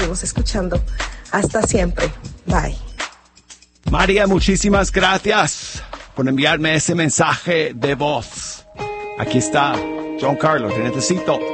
seguimos escuchando. Hasta siempre. Bye. María, muchísimas gracias por enviarme ese mensaje de voz. Aquí está, John Carlos, te necesito.